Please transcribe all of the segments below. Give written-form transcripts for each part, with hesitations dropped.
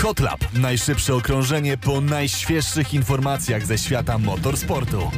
Hotlap. Najszybsze okrążenie po najświeższych informacjach ze świata motorsportu.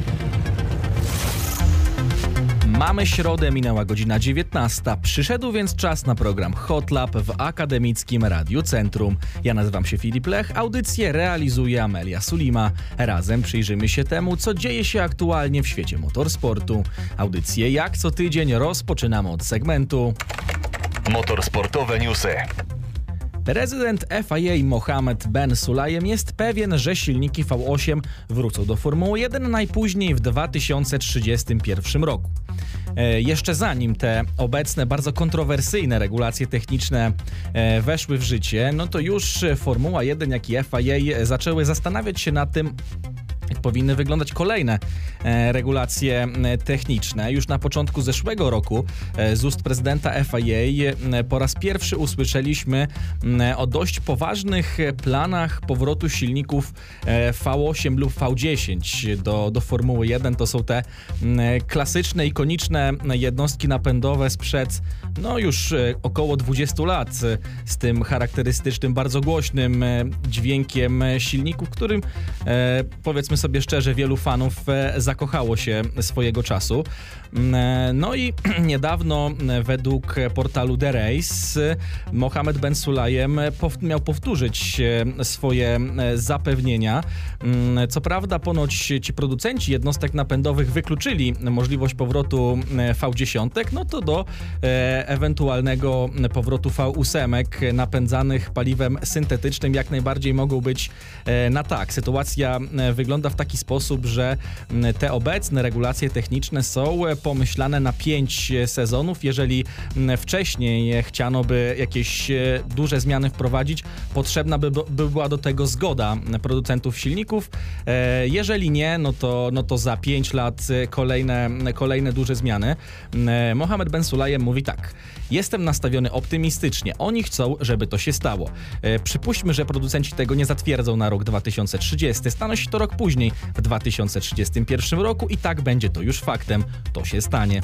Mamy środę, minęła godzina 19. Przyszedł więc czas na program Hotlap w Akademickim Radiu Centrum. Ja nazywam się Filip Lech, audycję realizuje Amelia Sulima. Razem przyjrzymy się temu, co dzieje się aktualnie w świecie motorsportu. Audycję jak co tydzień rozpoczynamy od segmentu Motorsportowe newsy. Prezydent FIA Mohammed Ben Sulayem jest pewien, że silniki V8 wrócą do Formuły 1 najpóźniej w 2031 roku. Jeszcze zanim te obecne bardzo kontrowersyjne regulacje techniczne weszły w życie, no to już Formuła 1 jak i FIA zaczęły zastanawiać się nad tym, jak powinny wyglądać kolejne regulacje techniczne. Już na początku zeszłego roku z ust prezydenta FIA po raz pierwszy usłyszeliśmy o dość poważnych planach powrotu silników V8 lub V10 do Formuły 1. To są te klasyczne, ikoniczne jednostki napędowe sprzed już około 20 lat z tym charakterystycznym, bardzo głośnym dźwiękiem silników, którym powiedzmy sobie szczerze, wielu fanów zakochało się swojego czasu. No i niedawno według portalu The Race Mohammed Ben Sulayem miał powtórzyć swoje zapewnienia. Co prawda ponoć ci producenci jednostek napędowych wykluczyli możliwość powrotu V10, no to do ewentualnego powrotu V8 napędzanych paliwem syntetycznym jak najbardziej mogą być na tak. Sytuacja wygląda w taki sposób, że te obecne regulacje techniczne są pomyślane na 5 sezonów. Jeżeli wcześniej chciano by jakieś duże zmiany wprowadzić, potrzebna by była do tego zgoda producentów silników. Jeżeli nie, no to za 5 lat kolejne duże zmiany. Mohammed Ben Sulayem mówi tak: jestem nastawiony optymistycznie. Oni chcą, żeby to się stało. Przypuśćmy, że producenci tego nie zatwierdzą na rok 2030. Stanie się to rok później, w 2031 roku i tak będzie to już faktem. To się stanie.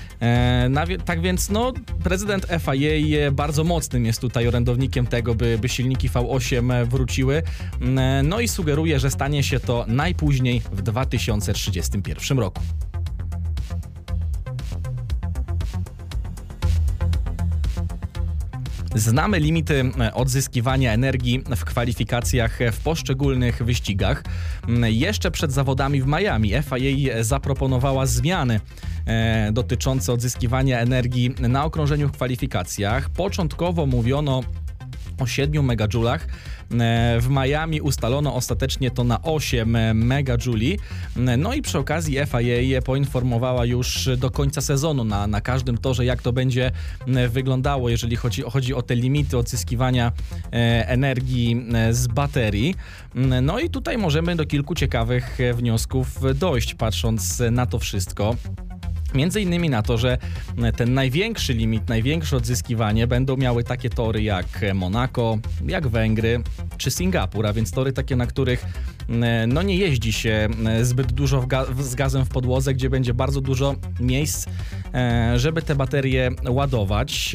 Tak więc prezydent FIA bardzo mocnym jest tutaj orędownikiem tego, by silniki V8 wróciły. No i sugeruje, że stanie się to najpóźniej w 2031 roku. Znamy limity odzyskiwania energii w kwalifikacjach w poszczególnych wyścigach. Jeszcze przed zawodami w Miami FIA zaproponowała zmiany dotyczące odzyskiwania energii na okrążeniu w kwalifikacjach. Początkowo mówiono o 7 megajulach. W Miami ustalono ostatecznie to na 8 megajuli. No i przy okazji FIA poinformowała już do końca sezonu na każdym torze, jak to będzie wyglądało, jeżeli chodzi o te limity odzyskiwania energii z baterii. No i tutaj możemy do kilku ciekawych wniosków dojść, patrząc na to wszystko. Między innymi na to, że ten największy limit, największe odzyskiwanie będą miały takie tory jak Monako, jak Węgry czy Singapur, a więc tory takie, na których nie jeździ się zbyt dużo z gazem w podłodze, gdzie będzie bardzo dużo miejsc, żeby te baterie ładować.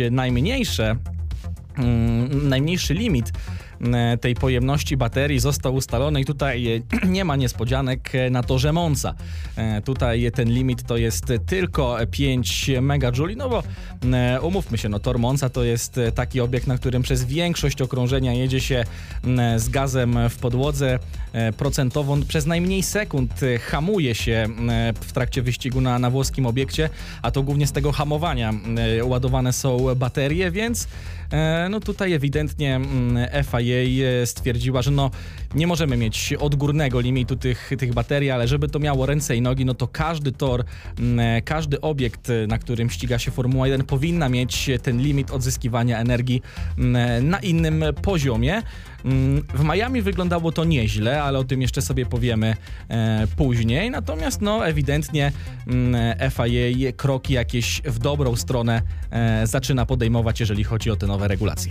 Najmniejszy limit tej pojemności baterii został ustalony i tutaj nie ma niespodzianek na torze Monza. Tutaj ten limit to jest tylko 5 megajuli, no bo umówmy się, tor Monza to jest taki obiekt, na którym przez większość okrążenia jedzie się z gazem w podłodze. Procentowo przez najmniej sekund hamuje się w trakcie wyścigu na włoskim obiekcie, a to głównie z tego hamowania ładowane są baterie, więc tutaj ewidentnie FIA stwierdziła, że nie możemy mieć odgórnego limitu tych baterii, ale żeby to miało ręce i nogi, to każdy tor, każdy obiekt, na którym ściga się Formuła 1, powinna mieć ten limit odzyskiwania energii na innym poziomie. W Miami wyglądało to nieźle, ale o tym jeszcze sobie powiemy później. Natomiast ewidentnie FIA kroki jakieś w dobrą stronę zaczyna podejmować, jeżeli chodzi o te nowe regulacje.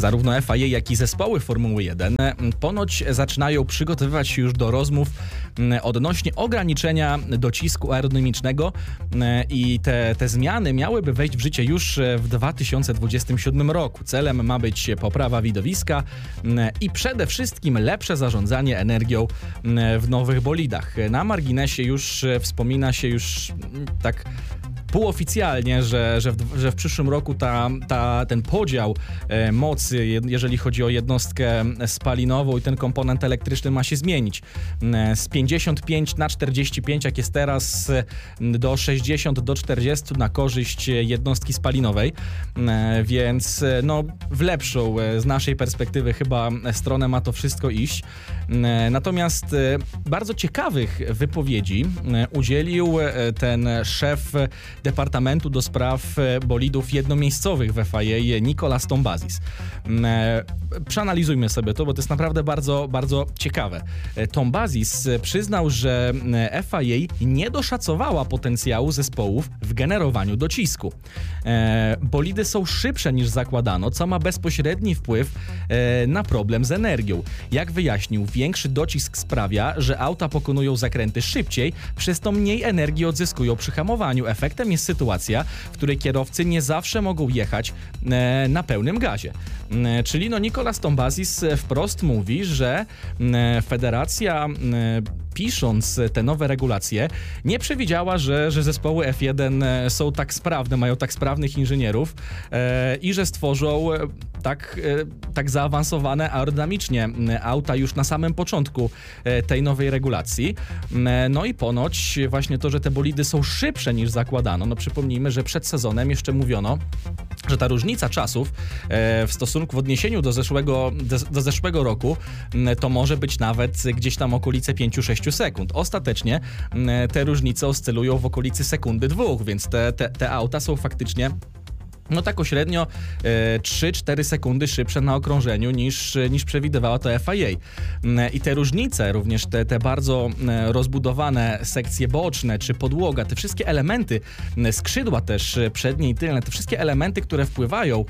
Zarówno FIA, jak i zespoły Formuły 1 ponoć zaczynają przygotowywać się już do rozmów odnośnie ograniczenia docisku aerodynamicznego i te zmiany miałyby wejść w życie już w 2027 roku. Celem ma być poprawa widowiska i przede wszystkim lepsze zarządzanie energią w nowych bolidach. Na marginesie już wspomina się tak półoficjalnie, że w przyszłym roku ten podział mocy, jeżeli chodzi o jednostkę spalinową i ten komponent elektryczny, ma się zmienić. Z 55 na 45, jak jest teraz, do 60 do 40 na korzyść jednostki spalinowej, więc w lepszą z naszej perspektywy chyba stronę ma to wszystko iść. Natomiast bardzo ciekawych wypowiedzi udzielił ten szef Departamentu do Spraw Bolidów Jednomiejscowych w FIA, Nicolas Tombazis. Przeanalizujmy sobie to, bo to jest naprawdę bardzo, bardzo ciekawe. Tombazis przyznał, że FIA nie doszacowała potencjału zespołów w generowaniu docisku. Bolidy są szybsze niż zakładano, co ma bezpośredni wpływ na problem z energią. Jak wyjaśnił, większy docisk sprawia, że auta pokonują zakręty szybciej, przez to mniej energii odzyskują przy hamowaniu. Efektem jest sytuacja, w której kierowcy nie zawsze mogą jechać na pełnym gazie. Czyli Nicolas Tombazis wprost mówi, że federacja, pisząc te nowe regulacje, nie przewidziała, że zespoły F1 są tak sprawne, mają tak sprawnych inżynierów i że stworzą tak zaawansowane aerodynamicznie auta już na samym początku tej nowej regulacji. I ponoć właśnie to, że te bolidy są szybsze niż zakładano. Przypomnijmy, że przed sezonem jeszcze mówiono, że ta różnica czasów w odniesieniu do zeszłego roku to może być nawet gdzieś tam okolice 5-6 sekund. Ostatecznie te różnice oscylują w okolicy sekundy 2, więc te auta są faktycznie tak średnio 3-4 sekundy szybsze na okrążeniu niż przewidywała to FIA. I te różnice, również te bardzo rozbudowane sekcje boczne czy podłoga, te wszystkie elementy, skrzydła też przednie i tylne, te wszystkie elementy, które wpływają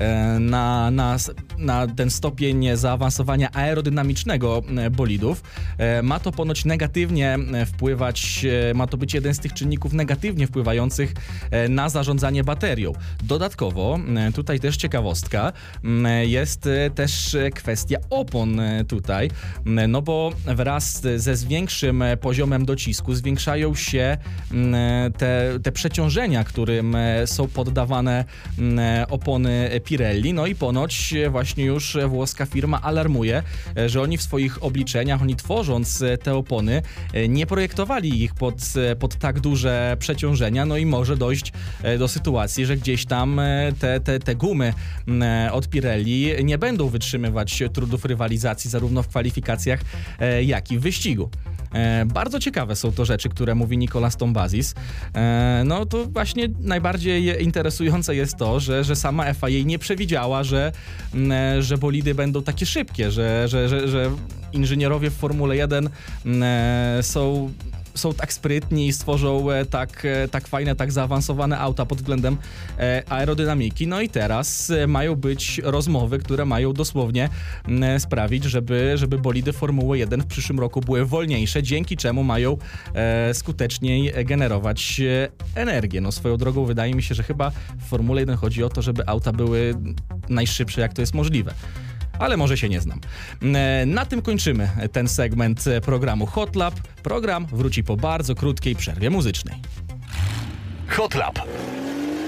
na ten stopień zaawansowania aerodynamicznego bolidów, ma to ponoć negatywnie wpływać, ma to być jeden z tych czynników negatywnie wpływających na zarządzanie baterią. Dodatkowo, tutaj też ciekawostka, jest też kwestia opon tutaj, bo wraz ze większym poziomem docisku zwiększają się te przeciążenia, którym są poddawane opony Pirelli, i ponoć właśnie już włoska firma alarmuje, że oni w swoich obliczeniach, tworząc te opony, nie projektowali ich pod tak duże przeciążenia, i może dojść do sytuacji, że gdzieś tam te gumy od Pirelli nie będą wytrzymywać trudów rywalizacji zarówno w kwalifikacjach, jak i w wyścigu. Bardzo ciekawe są to rzeczy, które mówi Nicolas Tombazis. To właśnie najbardziej interesujące jest to, że sama FIA nie przewidziała, że bolidy będą takie szybkie, że inżynierowie w Formule 1 są tak sprytni i stworzą tak fajne, tak zaawansowane auta pod względem aerodynamiki. I teraz mają być rozmowy, które mają dosłownie sprawić, żeby bolidy Formuły 1 w przyszłym roku były wolniejsze, dzięki czemu mają skuteczniej generować energię. Swoją drogą wydaje mi się, że chyba w Formule 1 chodzi o to, żeby auta były najszybsze, jak to jest możliwe. Ale może się nie znam. Na tym kończymy ten segment programu Hot Lap. Program wróci po bardzo krótkiej przerwie muzycznej. Hot Lap.